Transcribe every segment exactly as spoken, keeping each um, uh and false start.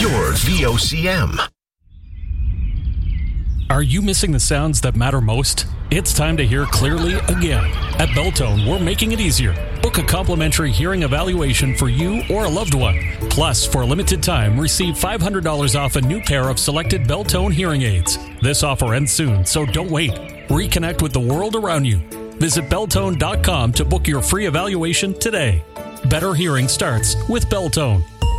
your V O C M. Are you missing the sounds that matter most? It's time to hear clearly again. At Belltone, we're making it easier. Book a complimentary hearing evaluation for you or a loved one. Plus, for a limited time, receive five hundred dollars off a new pair of selected Belltone hearing aids. This offer ends soon, so don't wait. Reconnect with the world around you. Visit Belltone dot com to book your free evaluation today. Better hearing starts with Belltone.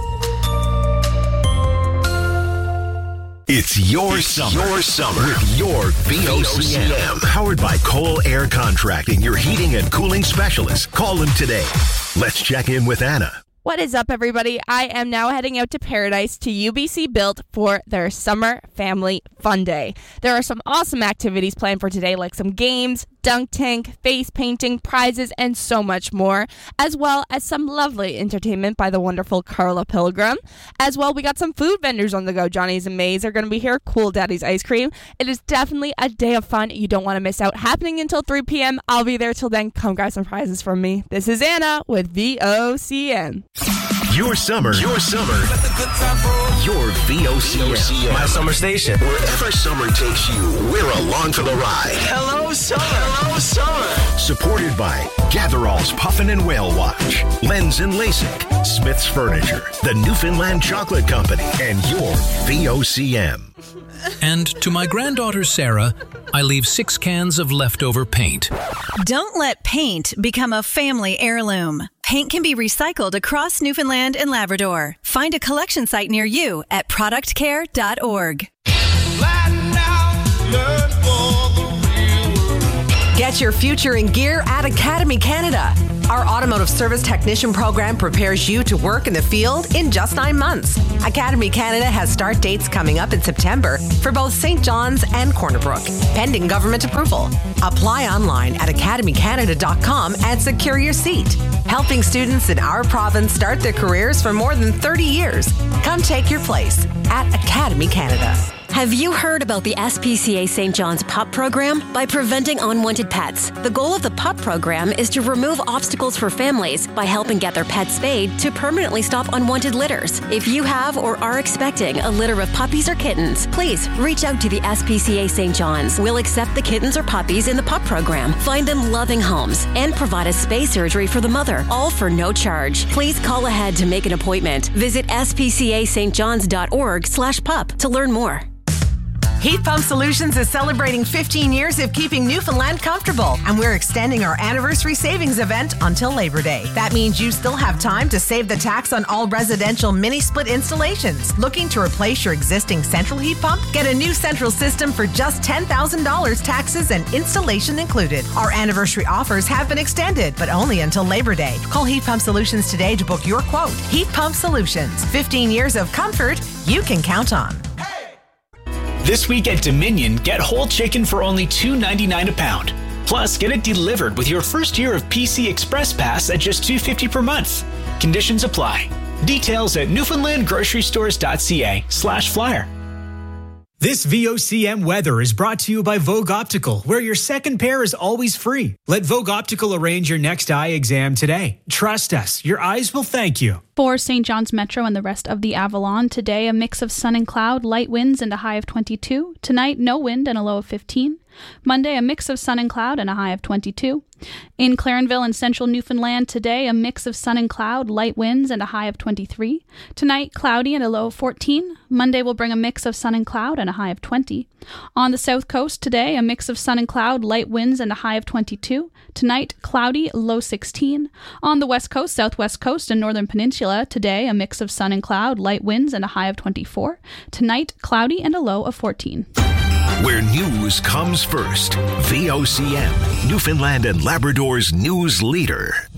It's your it's summer. Your summer with your V O C M. Powered by Cole Air Contracting, your heating and cooling specialist. Call them today. Let's check in with Anna. What is up, everybody? I am now heading out to Paradise to U B C Built for their Summer Family Fun Day. There are some awesome activities planned for today, like some games, dunk tank, face painting, prizes, and so much more, as well as some lovely entertainment by the wonderful Carla Pilgrim. As well, we got some food vendors on the go. Johnny's and May's are going to be here. Cool Daddy's Ice Cream. It is definitely a day of fun you don't want to miss out. Happening until three p.m. I'll be there till then. Come grab some prizes from me. This is Anna with V O C M. Your summer, your summer, your V O C M. My summer station. Wherever summer takes you, we're along for the ride. Hello, summer. Hello, summer. Supported by Gatherall's Puffin and Whale Watch, Lens and LASIK, Smith's Furniture, the Newfoundland Chocolate Company, and your V O C M. And to my granddaughter Sarah, I leave six cans of leftover paint. Don't let paint become a family heirloom. Paint can be recycled across Newfoundland and Labrador. Find a collection site near you at product care dot org. Get your future in gear at Academy Canada. Our automotive service technician program prepares you to work in the field in just nine months. Academy Canada has start dates coming up in September for both Saint John's and Corner Brook, pending government approval. Apply online at academy canada dot com and secure your seat. Helping students in our province start their careers for more than thirty years. Come take your place at Academy Canada. Have you heard about the S P C A Saint John's PUP program? By preventing unwanted pets, the goal of the PUP program is to remove obstacles for families by helping get their pets spayed to permanently stop unwanted litters. If you have or are expecting a litter of puppies or kittens, please reach out to the S P C A Saint John's. We'll accept the kittens or puppies in the PUP program, find them loving homes, and provide a spay surgery for the mother, all for no charge. Please call ahead to make an appointment. Visit s p c a st johns dot org slash pup to learn more. Heat Pump Solutions is celebrating fifteen years of keeping Newfoundland comfortable, and we're extending our anniversary savings event until Labor Day. That means you still have time to save the tax on all residential mini-split installations. Looking to replace your existing central heat pump? Get a new central system for just ten thousand dollars, taxes and installation included. Our anniversary offers have been extended, but only until Labor Day. Call Heat Pump Solutions today to book your quote. Heat Pump Solutions. fifteen years of comfort you can count on. This week at Dominion, get whole chicken for only two dollars and ninety-nine cents a pound. Plus, get it delivered with your first year of P C Express Pass at just two dollars and fifty cents per month. Conditions apply. Details at newfoundland grocery stores dot c a slash flyer. This V O C M weather is brought to you by Vogue Optical, where your second pair is always free. Let Vogue Optical arrange your next eye exam today. Trust us, your eyes will thank you. For Saint John's Metro and the rest of the Avalon, today a mix of sun and cloud, light winds and a high of twenty-two. Tonight, no wind and a low of fifteen. Monday, a mix of sun and cloud and a high of twenty-two. In Clarenville and central Newfoundland, today, a mix of sun and cloud, light winds and a high of twenty-three. Tonight, cloudy and a low of fourteen. Monday will bring a mix of sun and cloud and a high of twenty. On the south coast today, a mix of sun and cloud, light winds and a high of twenty-two. Tonight, cloudy, low sixteen. On the west coast, southwest coast and northern peninsula, today, a mix of sun and cloud, light winds and a high of twenty-four. Tonight, cloudy and a low of fourteen. Where news comes first. V O C M, Newfoundland and Labrador's news leader.